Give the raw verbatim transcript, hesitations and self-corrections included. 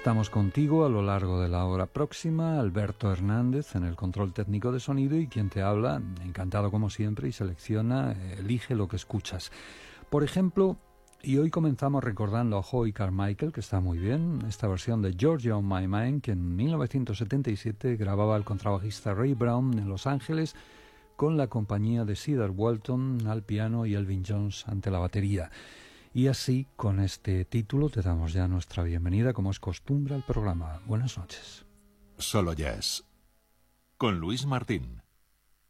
Estamos contigo a lo largo de la hora próxima, Alberto Hernández en el control técnico de sonido y quien te habla, encantado como siempre, y selecciona, elige lo que escuchas. Por ejemplo, y hoy comenzamos recordando a Hoy Carmichael, que está muy bien, esta versión de Georgia on My Mind, que en mil novecientos setenta y siete grababa el contrabajista Ray Brown en Los Ángeles con la compañía de Cedar Walton al piano y Elvin Jones ante la batería. Y así, con este título, te damos ya nuestra bienvenida, como es costumbre, al programa. Buenas noches. Solo Jazz, con Luis Martín.